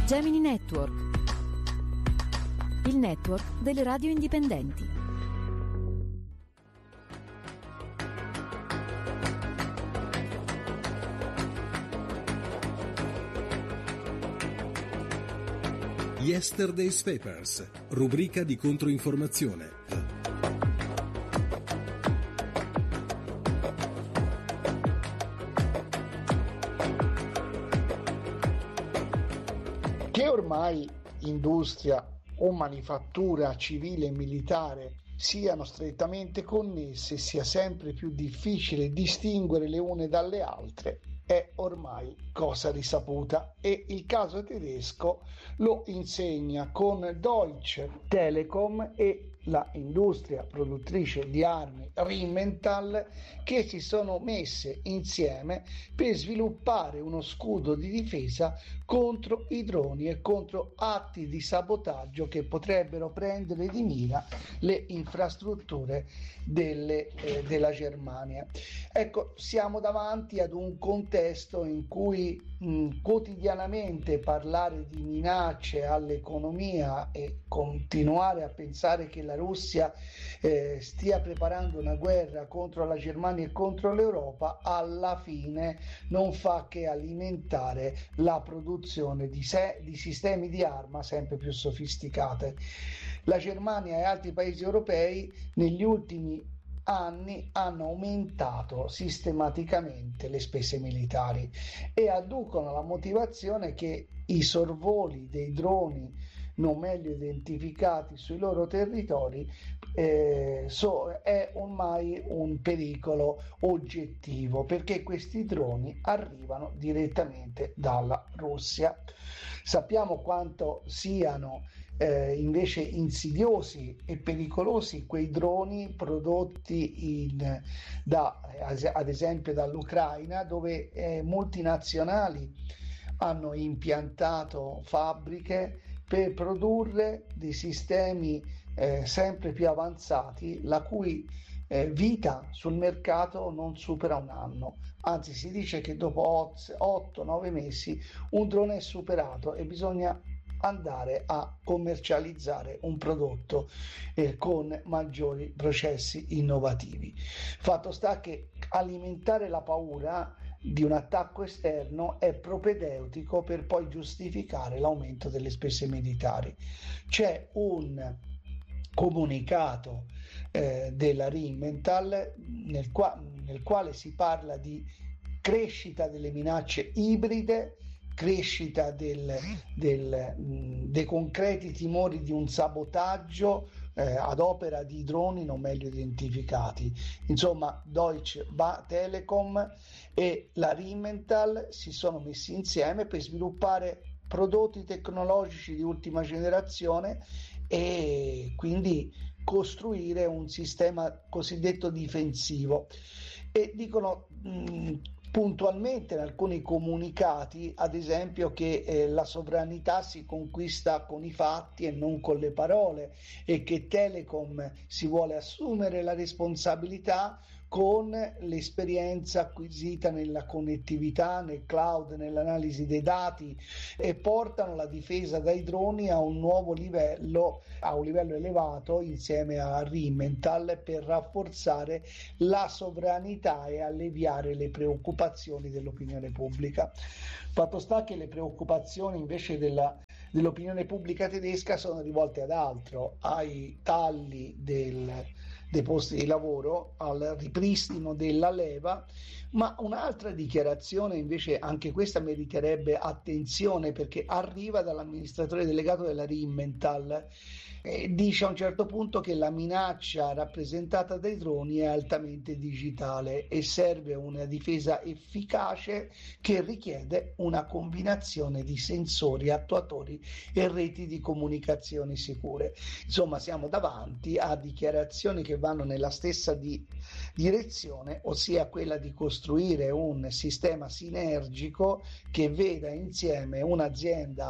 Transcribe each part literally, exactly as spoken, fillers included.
Gemini Network, il network delle radio indipendenti. Yesterday's Papers, rubrica di controinformazione. Che ormai industria o manifattura civile e militare siano strettamente connesse e sia sempre più difficile distinguere le une dalle altre è ormai cosa risaputa, e il caso tedesco lo insegna con Deutsche Telekom e la industria produttrice di armi Rheinmetall, che si sono messe insieme per sviluppare uno scudo di difesa contro i droni e contro atti di sabotaggio che potrebbero prendere di mira le infrastrutture delle, eh, della Germania. Ecco, siamo davanti ad un contesto in cui mh, quotidianamente parlare di minacce all'economia e continuare a pensare che la Russia eh, stia preparando una guerra contro la Germania e contro l'Europa, alla fine non fa che alimentare la produzione di, se- di sistemi di arma sempre più sofisticate. La Germania e altri paesi europei negli ultimi anni hanno aumentato sistematicamente le spese militari e adducono la motivazione che i sorvoli dei droni non meglio identificati sui loro territori eh, so, è ormai un pericolo oggettivo, perché questi droni arrivano direttamente dalla Russia. Sappiamo quanto siano eh, invece insidiosi e pericolosi quei droni prodotti in, da, ad esempio dall'Ucraina, dove eh, multinazionali hanno impiantato fabbriche per produrre dei sistemi eh, sempre più avanzati, la cui eh, vita sul mercato non supera un anno, anzi si dice che dopo otto nove mesi un drone è superato e bisogna andare a commercializzare un prodotto eh, con maggiori processi innovativi. Fatto sta che alimentare la paura di un attacco esterno è propedeutico per poi giustificare l'aumento delle spese militari. C'è un comunicato eh, della Rheinmetall nel, qua- nel quale si parla di crescita delle minacce ibride, crescita del, del, mh, dei concreti timori di un sabotaggio eh, ad opera di droni non meglio identificati. Insomma, Deutsche Telekom e la Rheinmetall si sono messi insieme per sviluppare prodotti tecnologici di ultima generazione e quindi costruire un sistema cosiddetto difensivo. E dicono mh, puntualmente in alcuni comunicati, ad esempio, che eh, la sovranità si conquista con i fatti e non con le parole, e che Telecom si vuole assumere la responsabilità con l'esperienza acquisita nella connettività, nel cloud, nell'analisi dei dati, e portano la difesa dai droni a un nuovo livello, a un livello elevato insieme a Rheinmetall, per rafforzare la sovranità e alleviare le preoccupazioni dell'opinione pubblica. Fatto sta che le preoccupazioni invece della dell'opinione pubblica tedesca sono rivolte ad altro, ai tagli del, dei posti di lavoro, al ripristino della leva, ma un'altra dichiarazione invece, anche questa meriterebbe attenzione, perché arriva dall'amministratore delegato della Rheinmetall, e dice a un certo punto che la minaccia rappresentata dai droni è altamente digitale e serve una difesa efficace che richiede una combinazione di sensori, attuatori e reti di comunicazione sicure. Insomma, siamo davanti a dichiarazioni che vanno nella stessa di direzione, ossia quella di costruire un sistema sinergico che veda insieme un'azienda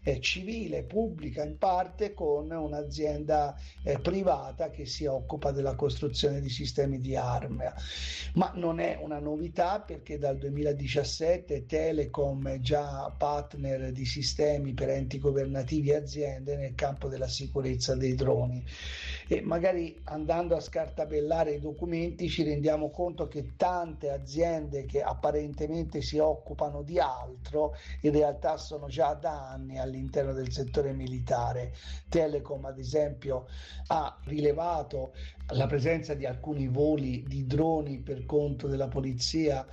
eh, civile, pubblica in parte, con un'azienda eh, privata che si occupa della costruzione di sistemi di arma. Ma non è una novità, perché dal duemiladiciassette Telecom è già partner di sistemi per enti governativi e aziende nel campo della sicurezza dei droni. E magari andando a scartabellare i documenti ci rendiamo conto che tante aziende che apparentemente si occupano di altro in realtà sono già da anni all'interno del settore militare. Telecom, ad esempio, ha rilevato la presenza di alcuni voli di droni per conto della polizia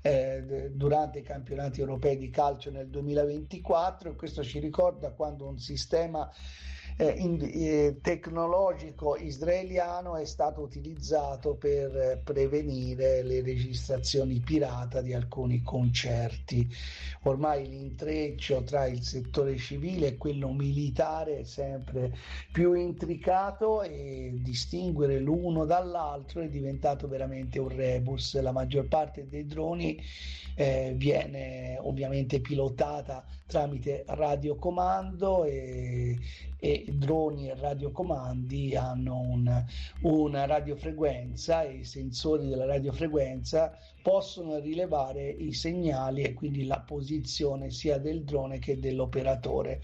eh, durante i campionati europei di calcio nel duemilaventiquattro, e questo ci ricorda quando un sistema Eh, in, eh, tecnologico israeliano è stato utilizzato per eh, prevenire le registrazioni pirata di alcuni concerti. Ormai l'intreccio tra il settore civile e quello militare è sempre più intricato, e distinguere l'uno dall'altro è diventato veramente un rebus. La maggior parte dei droni eh, viene ovviamente pilotata tramite radiocomando, e, e droni e radiocomandi hanno un, una radiofrequenza, e i sensori della radiofrequenza possono rilevare i segnali e quindi la posizione sia del drone che dell'operatore.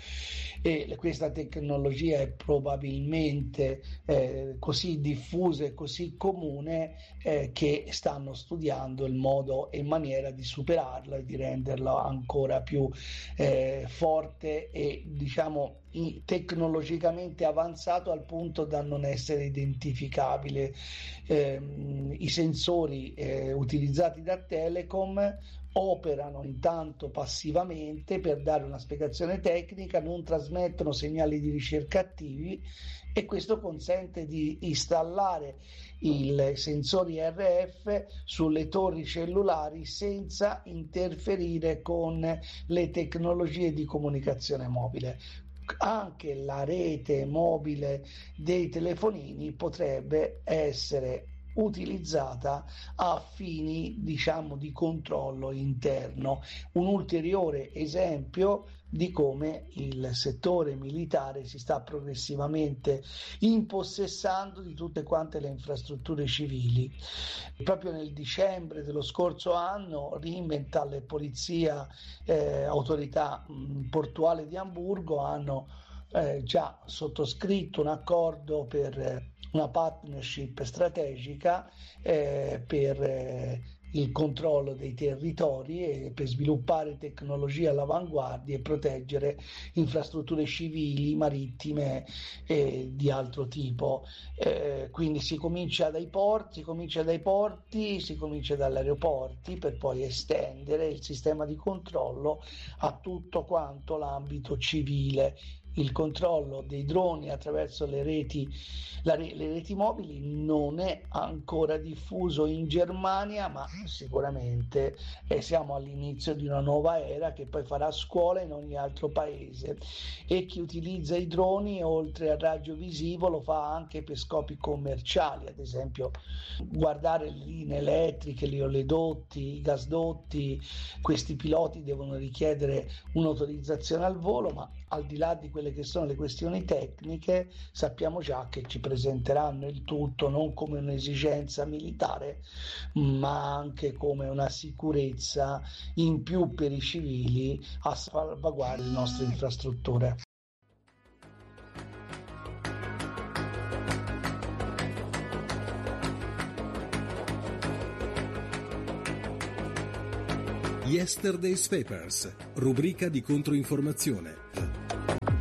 E questa tecnologia è probabilmente eh, così diffusa e così comune eh, che stanno studiando il modo e maniera di superarla e di renderla ancora più eh, forte e, diciamo, tecnologicamente avanzato al punto da non essere identificabile. Eh, i sensori eh, utilizzati da Telecom operano intanto passivamente per dare una spiegazione tecnica, non trasmettono segnali di ricerca attivi, e questo consente di installare i sensori R F sulle torri cellulari senza interferire con le tecnologie di comunicazione mobile. Anche la rete mobile dei telefonini potrebbe essere utilizzata a fini, diciamo, di controllo interno. Un ulteriore esempio di come il settore militare si sta progressivamente impossessando di tutte quante le infrastrutture civili. Proprio nel dicembre dello scorso anno Rheinmetall e Polizia eh, Autorità mh, Portuale di Amburgo hanno eh, già sottoscritto un accordo per eh, una partnership strategica eh, per eh, il controllo dei territori e per sviluppare tecnologie all'avanguardia e proteggere infrastrutture civili, marittime e di altro tipo. Eh, quindi si comincia dai porti, si comincia dai porti, si comincia dagli aeroporti, per poi estendere il sistema di controllo a tutto quanto l'ambito civile. Il controllo dei droni attraverso le reti, la, le reti mobili non è ancora diffuso in Germania, ma sicuramente eh, siamo all'inizio di una nuova era che poi farà scuola in ogni altro paese, e chi utilizza i droni oltre al raggio visivo lo fa anche per scopi commerciali, ad esempio guardare le linee elettriche, gli oleodotti, i gasdotti. Questi piloti devono richiedere un'autorizzazione al volo, ma al di là di quelle che sono le questioni tecniche sappiamo già che ci presenteranno il tutto non come un'esigenza militare, ma anche come una sicurezza in più per i civili a salvaguardia delle nostre infrastrutture. Yesterday's Papers, rubrica di controinformazione.